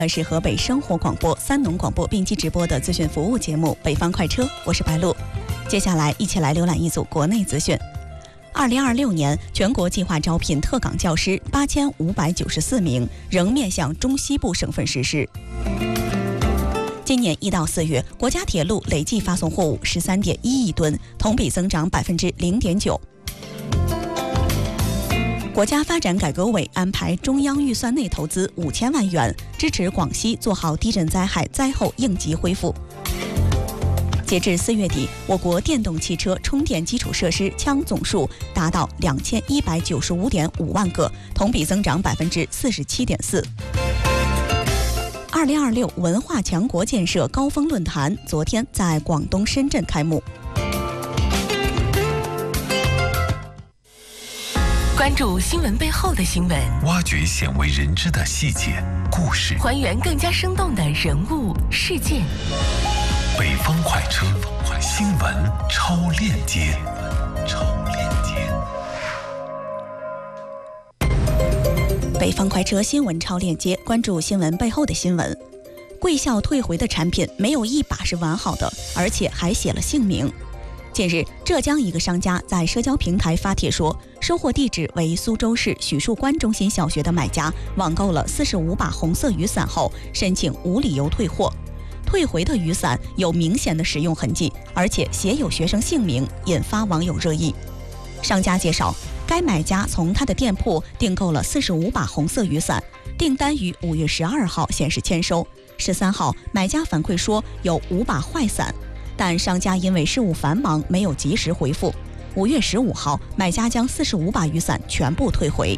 是河北生活广播、三农广播并机直播的资讯服务节目《北方快车》，我是白露。接下来一起来浏览一组国内资讯。2026年全国计划招聘特岗教师8594名，仍面向中西部省份实施。今年1到4月，国家铁路累计发送货物13.1亿吨，同比增长0.9%。国家发展改革委安排中央预算内投资5000万元，支持广西做好地震灾害灾后应急恢复。截至4月底，我国电动汽车充电基础设施枪总数达到2195.5万个，同比增长47.4%。2026文化强国建设高峰论坛昨天在广东深圳开幕。 关注新闻背后的新闻， 挖掘鲜为人知的细节故事， 还原更加生动的人物事件。 北方快车，新闻超链接。 北方快车新闻超链接，关注新闻背后的新闻。贵校退回的产品没有一把是完好的，而且还写了姓名。近日，浙江一个商家在社交平台发帖说，收货地址为苏州市许树关中心小学的买家网购了45把红色雨伞后，申请无理由退货。退回的雨伞有明显的使用痕迹，而且写有学生姓名，引发网友热议。商家介绍，该买家从他的店铺订购了45把红色雨伞，订单于5月12号显示签收。13号，买家反馈说有5把坏伞，但商家因为事务繁忙没有及时回复。5月15号，买家将45把雨伞全部退回。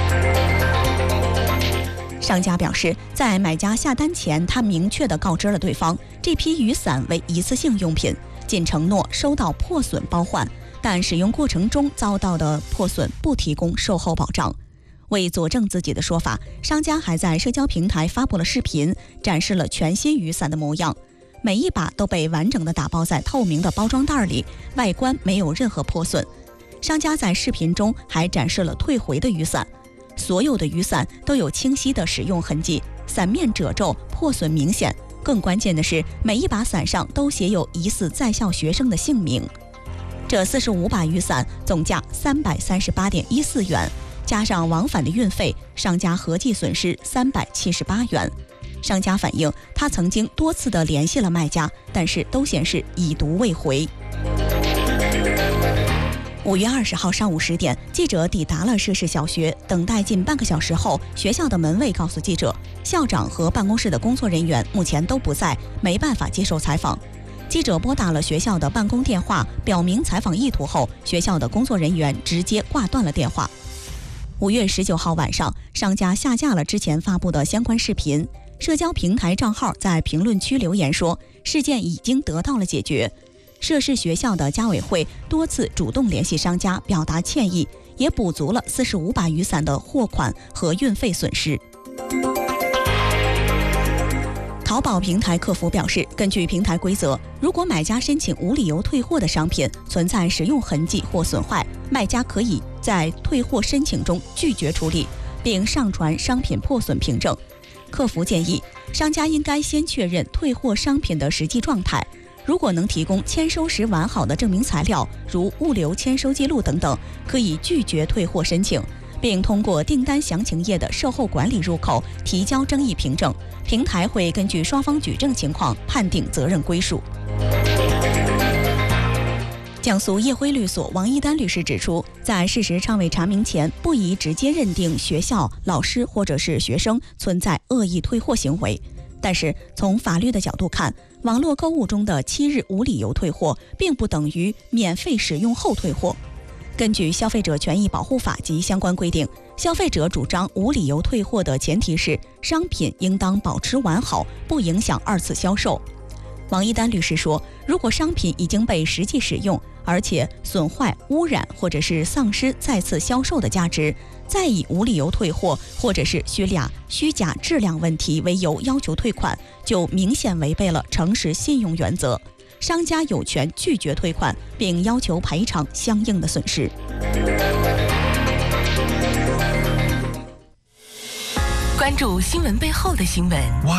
商家表示，在买家下单前，他明确地告知了对方，这批雨伞为一次性用品，仅承诺收到破损包换，但使用过程中遭到的破损不提供售后保障。为佐证自己的说法，商家还在社交平台发布了视频，展示了全新雨伞的模样。每一把都被完整地打包在透明的包装袋里，外观没有任何破损。商家在视频中还展示了退回的雨伞，所有的雨伞都有清晰的使用痕迹，伞面褶皱，破损明显。更关键的是，每一把伞上都写有疑似在校学生的姓名。这45把雨伞总价338.14元，加上往返的运费，商家合计损失378元。商家反映，他曾经多次地联系了卖家，但是都显示已读未回。5月20号上午10点，记者抵达了涉事小学，等待近半个小时后，学校的门卫告诉记者，校长和办公室的工作人员目前都不在，没办法接受采访。记者拨打了学校的办公电话，表明采访意图后，学校的工作人员直接挂断了电话。5月19号晚上，商家下架了之前发布的相关视频。社交平台账号在评论区留言说，事件已经得到了解决。涉事学校的家委会多次主动联系商家表达歉意，也补足了45把雨伞的货款和运费损失。淘宝平台客服表示，根据平台规则，如果买家申请无理由退货的商品存在使用痕迹或损坏，卖家可以在退货申请中拒绝处理，并上传商品破损凭证。客服建议，商家应该先确认退货商品的实际状态，如果能提供签收时完好的证明材料，如物流签收记录等等，可以拒绝退货申请，并通过订单详情页的售后管理入口提交争议凭证，平台会根据双方举证情况判定责任归属。江苏叶辉律所王一丹律师指出，在事实尚未查明前，不宜直接认定学校、老师或者是学生存在恶意退货行为。但是从法律的角度看，网络购物中的7日无理由退货，并不等于免费使用后退货。根据《消费者权益保护法》及相关规定，消费者主张无理由退货的前提是商品应当保持完好，不影响二次销售。王一丹律师说，如果商品已经被实际使用，而且损坏、污染或者是丧失再次销售的价值，再以无理由退货或者是虚假质量问题为由要求退款，就明显违背了诚实信用原则。商家有权拒绝退款，并要求赔偿相应的损失。 关注新闻背后的新闻。